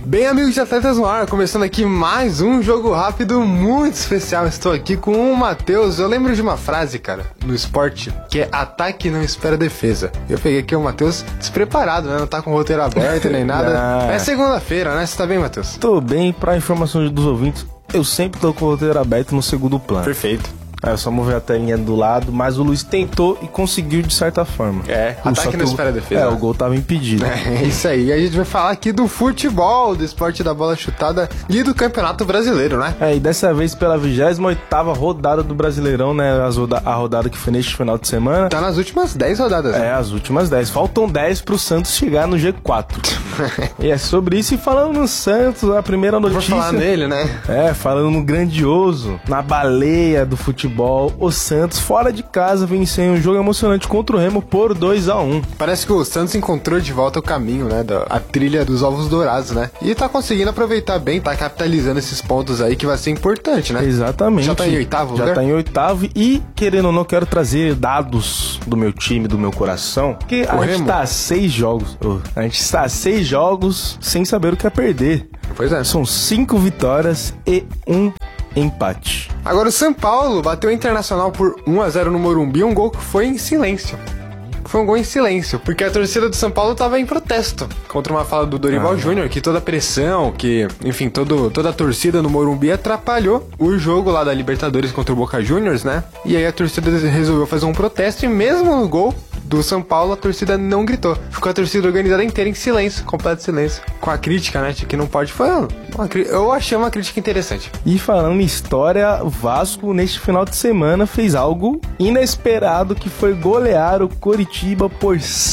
Bem, amigos de Atletas no Ar, começando aqui mais um jogo rápido muito especial. Estou aqui com o Matheus. Eu lembro de uma frase, cara, no esporte, que é ataque não espera defesa. Eu peguei aqui o Matheus despreparado, né? Não tá com o roteiro aberto nem nada. É segunda-feira, né? Você tá bem, Matheus? Tô bem, pra informação dos ouvintes, eu sempre tô com o roteiro aberto no segundo plano. Perfeito. Aí eu só movi a telinha do lado, mas o Luiz tentou e conseguiu de certa forma. Ataque não espera defesa. O gol tava impedido. É isso aí. A gente vai falar aqui do futebol, do esporte da bola chutada e do Campeonato Brasileiro, né? E dessa vez pela 28ª rodada do Brasileirão, né? A rodada que foi neste final de semana. Tá nas últimas 10 rodadas. Né? As últimas 10. Faltam 10 pro Santos chegar no G4. E é sobre isso. E falando no Santos, a primeira notícia... Vou falar nele, né? Falando no grandioso, na baleia do futebol, o Santos fora de casa venceu um jogo emocionante contra o Remo por 2-1. Parece que o Santos encontrou de volta o caminho, né, a trilha dos ovos dourados, né, e tá conseguindo aproveitar bem, tá capitalizando esses pontos aí que vai ser importante, né? Exatamente. Já tá em oitavo lugar? Já tá em oitavo e, querendo ou não, quero trazer dados do meu time, do meu coração, que a gente tá a 6 jogos, a gente está a 6 jogos sem saber o que é perder. Pois é. São 5 vitórias e 1 empate. Agora o São Paulo bateu o Internacional por 1-0 no Morumbi, um gol que foi em silêncio. Foi um gol em silêncio, porque a torcida do São Paulo tava em protesto contra uma fala do Dorival Júnior, que toda a pressão, que, enfim, toda a torcida no Morumbi atrapalhou o jogo lá da Libertadores contra o Boca Juniors, né? E aí a torcida resolveu fazer um protesto e mesmo no gol do São Paulo, a torcida não gritou. Ficou a torcida organizada inteira em silêncio, completo silêncio. Com a crítica, né, de que não pode... Eu achei uma crítica interessante. E falando em história, o Vasco, neste final de semana, fez algo inesperado, que foi golear o Coritiba por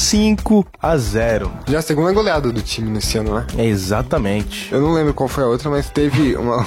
5-0. Já a segunda goleada do time nesse ano, né? Exatamente. Eu não lembro qual foi a outra, mas teve uma...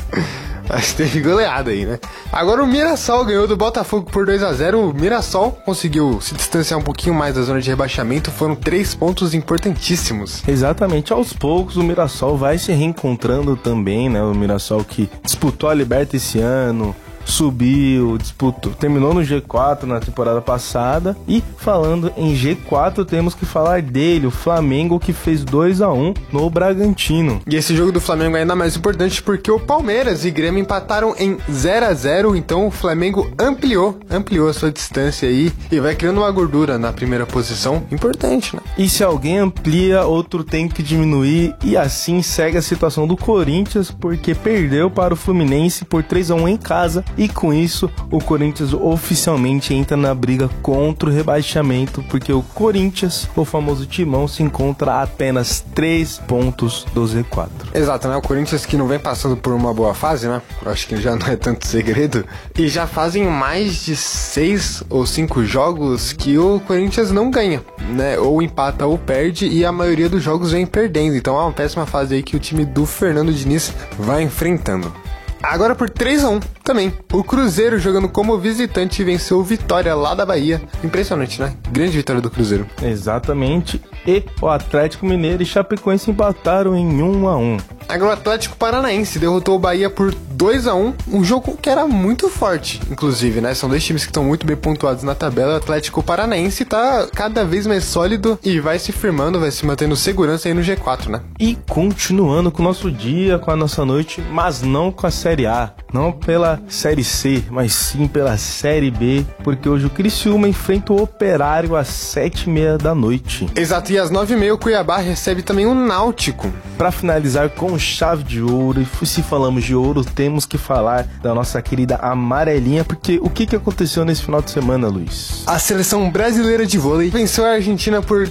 Mas teve goleada aí, né? Agora o Mirassol ganhou do Botafogo por 2-0. O Mirassol conseguiu se distanciar um pouquinho mais da zona de rebaixamento. Foram 3 pontos importantíssimos. Exatamente. Aos poucos o Mirassol vai se reencontrando também, né? O Mirassol que disputou a Liberta esse ano, subiu, disputou, terminou no G4 na temporada passada. E falando em G4, temos que falar dele, o Flamengo, que fez 2-1 no Bragantino. E esse jogo do Flamengo é ainda mais importante porque o Palmeiras e Grêmio empataram em 0-0, então o Flamengo ampliou a sua distância aí e vai criando uma gordura na primeira posição, importante, né? E se alguém amplia, outro tem que diminuir, e assim segue a situação do Corinthians, porque perdeu para o Fluminense por 3-1 em casa. E com isso, o Corinthians oficialmente entra na briga contra o rebaixamento, porque o Corinthians, o famoso Timão, se encontra a apenas 3 pontos do Z4. Exato, né? O Corinthians que não vem passando por uma boa fase, né? Eu acho que já não é tanto segredo. E já fazem mais de 6 ou 5 jogos que o Corinthians não ganha, né? Ou empata ou perde, e a maioria dos jogos vem perdendo. Então é uma péssima fase aí que o time do Fernando Diniz vai enfrentando. Agora por 3-1 também. O Cruzeiro, jogando como visitante, venceu o Vitória lá da Bahia. Impressionante, né? Grande vitória do Cruzeiro. Exatamente. E o Atlético Mineiro e Chapecoense empataram em 1-1. Agora o Atlético Paranaense derrotou o Bahia por 2-1, um jogo que era muito forte, inclusive, né? São dois times que estão muito bem pontuados na tabela. O Atlético Paranaense tá cada vez mais sólido e vai se firmando, vai se mantendo segurança aí no G4, né? E continuando com o nosso dia, com a nossa noite, mas não com a Série A, não pela Série C, mas sim pela Série B, porque hoje o Criciúma enfrenta o Operário às 7h30 da noite. Exato, e às 9h30 o Cuiabá recebe também o Náutico. Para finalizar com chave de ouro, e se falamos de ouro, temos que falar da nossa querida amarelinha, porque o que aconteceu nesse final de semana, Luiz? A seleção brasileira de vôlei venceu a Argentina por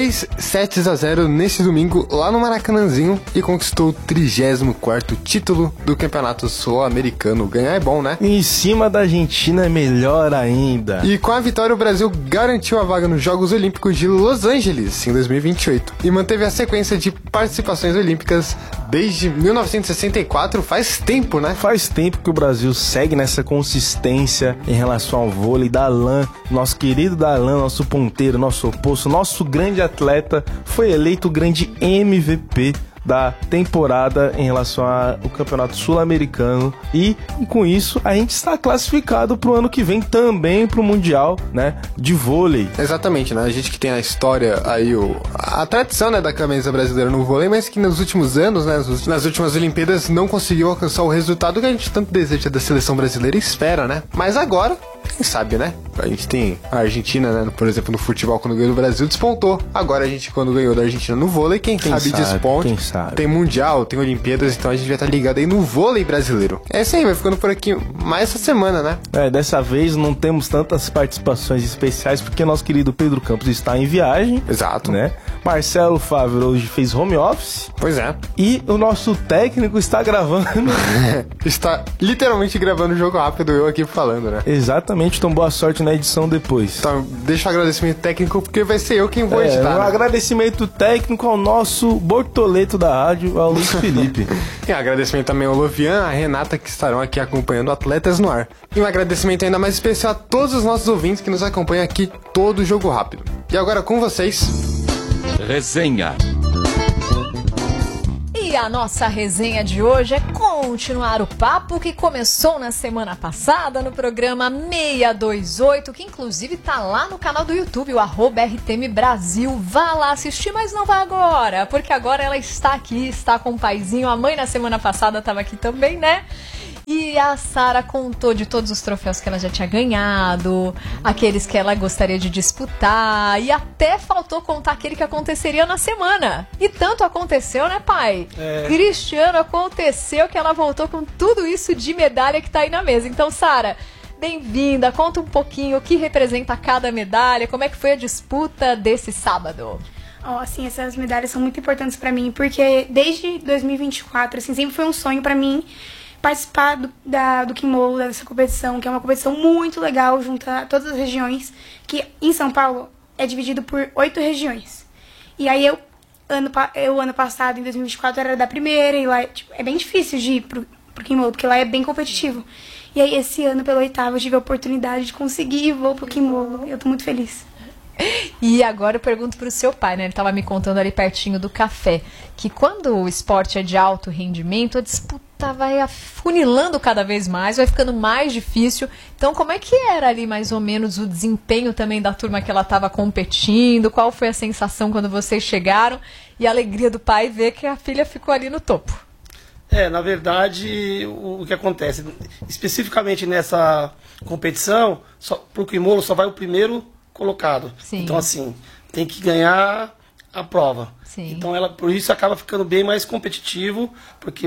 3-0 nesse domingo lá no Maracanãzinho e conquistou o 34º título do Campeonato Sul-Americano. Ganhar é bom, né? Em cima da Argentina é melhor ainda. E com a vitória o Brasil garantiu a vaga nos Jogos Olímpicos de Los Angeles em 2028 e manteve a sequência de participações olímpicas desde 1964. Faz tempo, né? Faz tempo que o Brasil segue nessa consistência em relação ao vôlei. Darlan, nosso querido Darlan, nosso ponteiro, nosso oposto, nosso grande atleta, foi eleito o grande MVP da temporada em relação ao Campeonato Sul-Americano. E com isso, a gente está classificado para o ano que vem também para o Mundial, né, de vôlei. Exatamente, né? A gente que tem a história aí, a tradição, né, da camisa brasileira no vôlei, mas que nos últimos anos, né, nas últimas Olimpíadas não conseguiu alcançar o resultado que a gente tanto deseja da seleção brasileira e espera, né? Mas agora, quem sabe, né? A gente tem a Argentina, né, por exemplo, no futebol, quando ganhou do Brasil, despontou. Agora a gente, quando ganhou da Argentina no vôlei, quem sabe desponte. Quem sabe. Tem Mundial, tem Olimpíadas, então a gente vai estar ligado aí no vôlei brasileiro. É isso aí, vai ficando por aqui mais essa semana, né? Dessa vez não temos tantas participações especiais, porque nosso querido Pedro Campos está em viagem. Exato. Né? Marcelo Fávero hoje fez home office. Pois é. E o nosso técnico está gravando. Está literalmente gravando o jogo rápido, eu aqui falando, né? Exatamente, então boa sorte na edição depois. Então, deixa o agradecimento técnico, porque vai ser eu quem vou editar. Um agradecimento técnico ao nosso Bortoleto da rádio, ao Luiz Felipe. E um agradecimento também ao Lovian, a Renata, que estarão aqui acompanhando Atletas no Ar. E um agradecimento ainda mais especial a todos os nossos ouvintes que nos acompanham aqui todo o Jogo Rápido. E agora com vocês... Resenha. E a nossa resenha de hoje é continuar o papo que começou na semana passada no programa 628, que inclusive tá lá no canal do YouTube, o @RTM Brasil. Vá lá assistir, mas não vá agora, porque agora ela está aqui, está com o paizinho. A mãe na semana passada estava aqui também, né? E a Sara contou de todos os troféus que ela já tinha ganhado, aqueles que ela gostaria de disputar, e até faltou contar aquele que aconteceria na semana. E tanto aconteceu, né, pai? Cristiano, aconteceu que ela voltou com tudo isso de medalha que tá aí na mesa. Então, Sara, bem-vinda. Conta um pouquinho o que representa cada medalha, como é que foi a disputa desse sábado. Assim, essas medalhas são muito importantes pra mim, porque desde 2024, assim, sempre foi um sonho pra mim participar do Kimono, dessa competição, que é uma competição muito legal, junto a todas as regiões, que em São Paulo é dividido por 8 regiões. E aí ano passado, em 2024, era da primeira, e lá é bem difícil de ir pro Kimono, porque lá é bem competitivo. E aí esse ano, pelo 8º, eu tive a oportunidade de conseguir e vou pro Kimono. Eu tô muito feliz. E agora eu pergunto pro seu pai, né? Ele tava me contando ali pertinho do café, que quando o esporte é de alto rendimento, a disputa vai afunilando cada vez mais, vai ficando mais difícil. Então, como é que era ali mais ou menos o desempenho também da turma que ela estava competindo? Qual foi a sensação quando vocês chegaram? E a alegria do pai ver que a filha ficou ali no topo? Na verdade, o que acontece, especificamente nessa competição, pro Kimono só vai o primeiro colocado. Sim. Então, assim, tem que ganhar a prova. Sim. Então, ela por isso acaba ficando bem mais competitivo, porque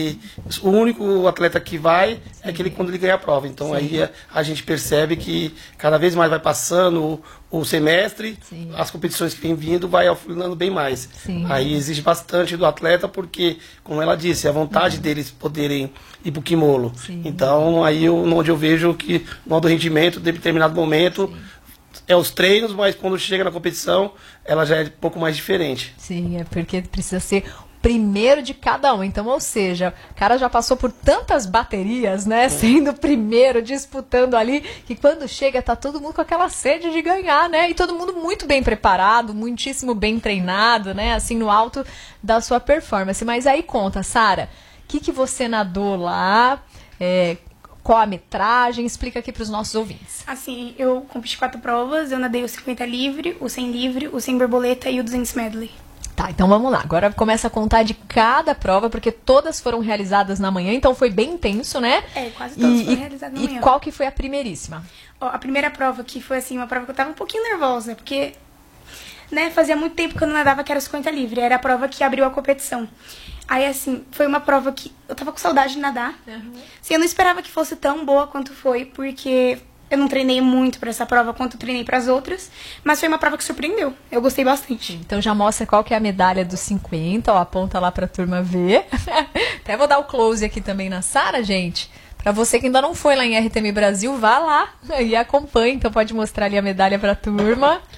o único atleta que vai é aquele quando ele ganha a prova. Então, sim, aí a gente percebe que cada vez mais vai passando o semestre, sim, as competições que vem vindo vai afunilando bem mais. Sim. Aí exige bastante do atleta, porque, como ela disse, a vontade deles poderem ir pro Kimono. Sim. Então, aí onde eu vejo que no alto rendimento, de determinado momento, sim, é os treinos, mas quando chega na competição, ela já é um pouco mais diferente. Sim, é porque precisa ser o primeiro de cada um. Então, ou seja, o cara já passou por tantas baterias, né? Sendo o primeiro, disputando ali, que quando chega tá todo mundo com aquela sede de ganhar, né? E todo mundo muito bem preparado, muitíssimo bem treinado, né? Assim, no alto da sua performance. Mas aí conta, Sara, o que você nadou lá? Qual a metragem? Explica aqui para os nossos ouvintes. Assim, eu competi 4 provas, eu nadei o 50 livre, o 100 livre, o 100 borboleta e o 200 medley. Tá, então vamos lá. Agora começa a contar de cada prova, porque todas foram realizadas na manhã, então foi bem intenso, né? Quase todas foram realizadas na manhã. E qual que foi a primeiríssima? A primeira prova, que foi assim, uma prova que eu tava um pouquinho nervosa, porque, né, fazia muito tempo que eu não nadava, que era o 50 livre, era a prova que abriu a competição. Aí, assim, foi uma prova que eu tava com saudade de nadar. Uhum. Assim, eu não esperava que fosse tão boa quanto foi, porque eu não treinei muito pra essa prova quanto eu treinei pras outras. Mas foi uma prova que surpreendeu. Eu gostei bastante. Então já mostra qual que é a medalha dos 50, ó, aponta lá pra turma ver. Até vou dar o close aqui também na Sara, gente. Pra você que ainda não foi lá em RTM Brasil, vá lá e acompanhe. Então pode mostrar ali a medalha pra turma.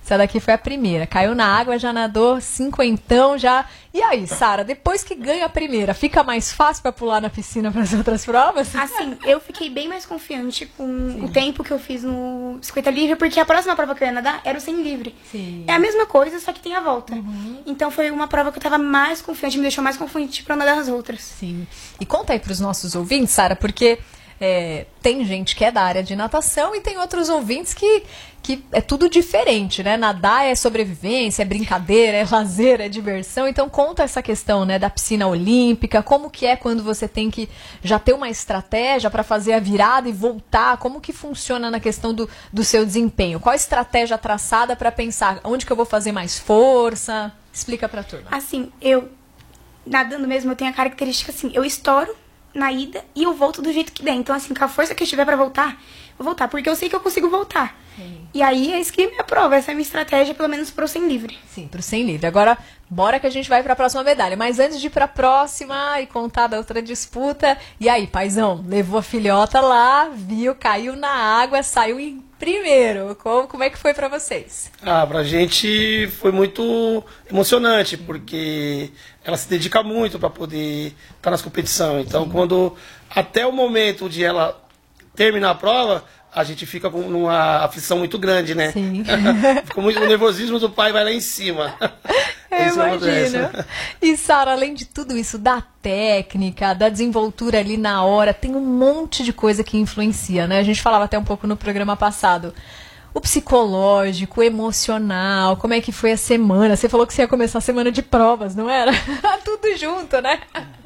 Essa daqui foi a primeira. Caiu na água, já nadou 50, já... E aí, Sara, depois que ganha a primeira, fica mais fácil pra pular na piscina para as outras provas? Assim, eu fiquei bem mais confiante com o tempo que eu fiz no 50 livre, porque a próxima prova que eu ia nadar era o 100 livre. Sim. É a mesma coisa, só que tem a volta. Então foi uma prova que eu tava mais confiante, me deixou mais confiante pra nadar as outras. Sim. E conta aí pros nossos ouvintes, Sara, porque tem gente que é da área de natação e tem outros ouvintes que é tudo diferente, né? Nadar é sobrevivência, é brincadeira, é lazer, é diversão. Então conta essa questão, né, da piscina olímpica, como que é quando você tem que já ter uma estratégia para fazer a virada e voltar, como que funciona na questão do seu desempenho? Qual a estratégia traçada para pensar onde que eu vou fazer mais força? Explica pra turma. Assim, eu, nadando mesmo, eu tenho a característica assim, eu estouro na ida e eu volto do jeito que der. Então, assim, com a força que eu tiver pra voltar, eu vou voltar, porque eu sei que eu consigo voltar. Sim. E aí, é isso que me aprova, essa é a minha estratégia, pelo menos pro 100 livre. Sim, pro 100 livre. Agora, bora que a gente vai pra próxima medalha. Mas antes de ir pra próxima e contar da outra disputa, e aí, paizão, levou a filhota lá, viu, caiu na água, saiu em primeiro. Como é que foi pra vocês? Pra gente foi muito emocionante, porque ela se dedica muito para poder estar nas competições. Então, quando até o momento de ela terminar a prova, a gente fica com uma aflição muito grande, né? Sim. Fica muito, o nervosismo do pai vai lá em cima. Eu imagino. E, Sara, além de tudo isso, da técnica, da desenvoltura ali na hora, tem um monte de coisa que influencia, né? A gente falava até um pouco no programa passado. O psicológico, o emocional, como é que foi a semana? Você falou que você ia começar a semana de provas, não era? Tudo junto, né?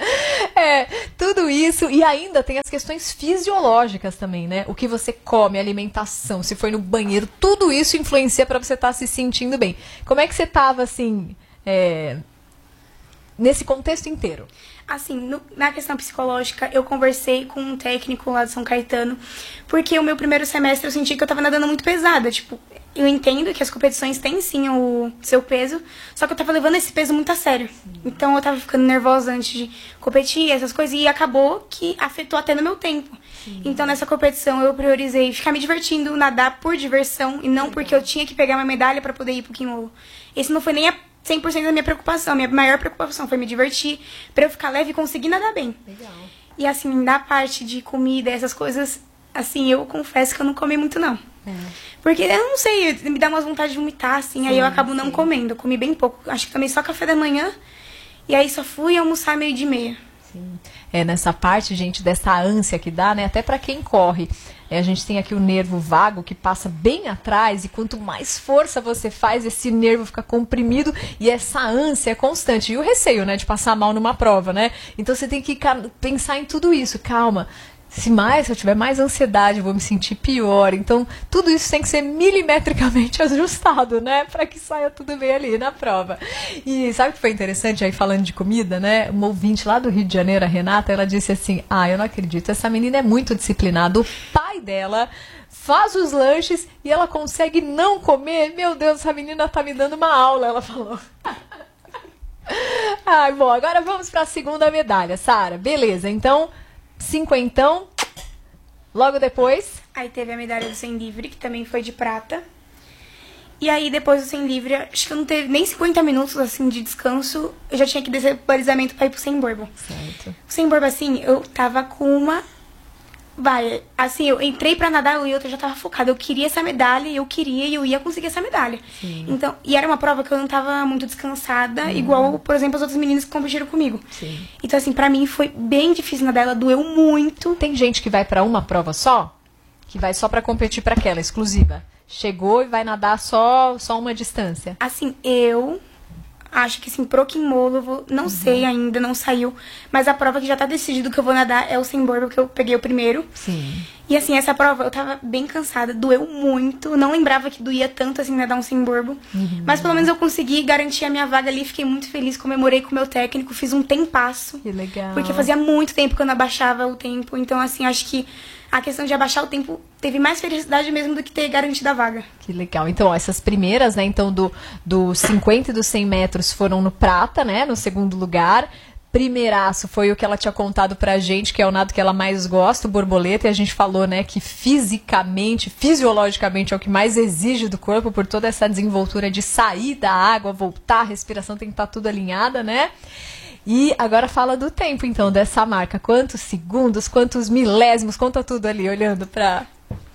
Tudo isso. E ainda tem as questões fisiológicas também, né? O que você come, alimentação, se foi no banheiro, tudo isso influencia para você estar se sentindo bem. Como é que você estava, assim, nesse contexto inteiro? Assim, na questão psicológica, eu conversei com um técnico lá de São Caetano, porque o meu primeiro semestre eu senti que eu tava nadando muito pesada. Tipo, eu entendo que as competições têm sim o seu peso, só que eu tava levando esse peso muito a sério. Então eu tava ficando nervosa antes de competir, essas coisas, e acabou que afetou até no meu tempo. Então nessa competição eu priorizei ficar me divertindo, nadar por diversão, e não porque eu tinha que pegar uma medalha pra poder ir pro Quimolo. Esse não foi nem a 100% da minha preocupação. Minha maior preocupação foi me divertir, pra eu ficar leve e conseguir nadar bem. Legal. E assim, da parte de comida, essas coisas, assim, eu confesso que eu não comi muito, não. Porque, eu não sei, me dá umas vontades de vomitar, assim, aí eu acabo não comendo. Eu comi bem pouco. Acho que tomei só café da manhã, e aí só fui almoçar 12:30. Sim. Nessa parte, gente, dessa ânsia que dá, né? Até pra quem corre. A gente tem aqui o nervo vago que passa bem atrás, e quanto mais força você faz, esse nervo fica comprimido e essa ânsia é constante. E o receio, né, de passar mal numa prova, né? Então você tem que pensar em tudo isso. Calma, se eu tiver mais ansiedade, eu vou me sentir pior. Então, tudo isso tem que ser milimetricamente ajustado, né? Para que saia tudo bem ali na prova. E sabe o que foi interessante aí falando de comida, né? Uma ouvinte lá do Rio de Janeiro, a Renata, ela disse assim: eu não acredito, essa menina é muito disciplinada. O pai dela faz os lanches e ela consegue não comer. Meu Deus, essa menina tá me dando uma aula, ela falou. Bom, agora vamos para a segunda medalha, Sara. Beleza, então... 50, logo depois. Aí teve a medalha do 100 livre, que também foi de prata. E aí depois do 100 livre, acho que eu não teve nem 50 minutos assim de descanso, eu já tinha que descer pro balizamento pra ir pro 100 borbo. Certo. O 100 borbo, assim, eu tava com uma... assim, eu entrei pra nadar e eu já tava focada. Eu queria essa medalha, e eu ia conseguir essa medalha. Sim. Então, e era uma prova que eu não tava muito descansada, igual, por exemplo, as outras meninas que competiram comigo. Sim. Então, assim, pra mim foi bem difícil nadar, ela doeu muito. Tem gente que vai pra uma prova só, que vai só pra competir pra aquela, exclusiva. Chegou e vai nadar só uma distância. Assim, eu acho que, assim, pro Quimolo, eu vou... Não sei ainda, não saiu. Mas a prova que já tá decidido que eu vou nadar é o 100 borbo, que eu peguei o primeiro. Sim. E, assim, essa prova, eu tava bem cansada. Doeu muito. Não lembrava que doía tanto, assim, nadar um 100 borbo. Mas, pelo menos, eu consegui garantir a minha vaga ali. Fiquei muito feliz. Comemorei com o meu técnico. Fiz um tempasso. Que legal. Porque fazia muito tempo que eu não abaixava o tempo. Então, assim, acho que a questão de abaixar o tempo teve mais felicidade mesmo do que ter garantido a vaga. Que legal. Então, ó, essas primeiras, né, então do 50 e dos 100 metros foram no prata, né, no segundo lugar. primeiraço foi o que ela tinha contado pra gente, que é o nado que ela mais gosta, o borboleta, e a gente falou, né, que fisicamente, fisiologicamente é o que mais exige do corpo, por toda essa desenvoltura de sair da água, voltar, a respiração tem que estar tudo alinhada, né? E agora fala do tempo, então, dessa marca. Quantos segundos, quantos milésimos, conta tudo ali, olhando pra...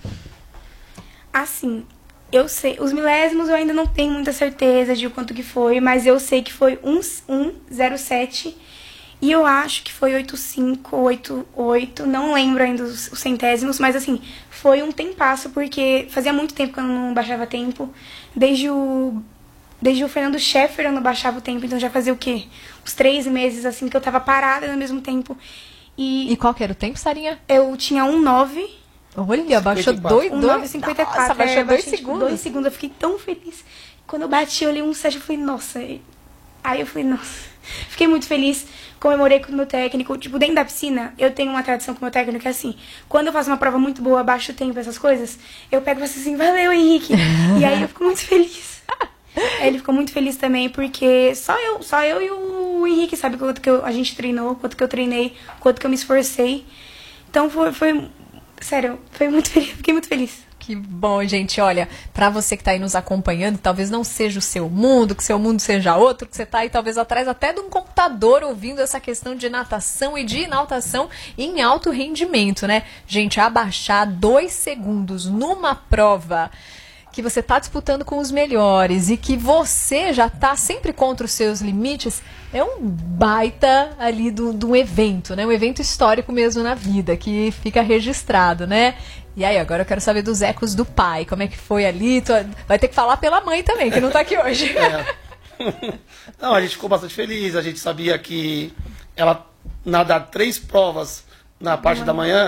Assim, eu sei, os milésimos eu ainda não tenho muita certeza de quanto que foi, mas eu sei que foi 1,07 e eu acho que foi 85, 88, não lembro ainda os centésimos, mas assim, foi um tempasso, porque fazia muito tempo que eu não baixava tempo, desde o Fernando Scheffer eu não baixava o tempo, então já fazia o quê? Uns 3 meses, assim, que eu tava parada no mesmo tempo. E qual que era o tempo, Sarinha? Eu tinha 1,9. Olha, baixou 1,954. Nossa, baixou 2 segundos. 2 segundos, eu fiquei tão feliz. Quando eu bati, eu olhei 1,7, eu falei, nossa. Aí eu falei, nossa. Fiquei muito feliz, comemorei com o meu técnico. Tipo, dentro da piscina, eu tenho uma tradição com o meu técnico que é assim, quando eu faço uma prova muito boa, baixo o tempo, essas coisas, eu pego e faço assim, valeu, Henrique. E aí eu fico muito feliz. Ele ficou muito feliz também, porque só eu e o Henrique sabe quanto que a gente treinou, quanto que eu treinei, quanto que eu me esforcei. Então foi sério, fiquei muito feliz. Que bom, gente. Olha, pra você que tá aí nos acompanhando, talvez não seja o seu mundo, que seu mundo seja outro, que você tá aí talvez atrás até de um computador ouvindo essa questão de natação e de inaltação em alto rendimento, né? Gente, abaixar 2 segundos numa prova que você está disputando com os melhores e que você já está sempre contra os seus limites, é um baita ali do evento, né? Um evento histórico mesmo na vida, que fica registrado, né? E aí, agora eu quero saber dos ecos do pai, como é que foi ali? Vai ter que falar pela mãe também, que não está aqui hoje. Não, a gente ficou bastante feliz, a gente sabia que ela nadar 3 provas na parte da manhã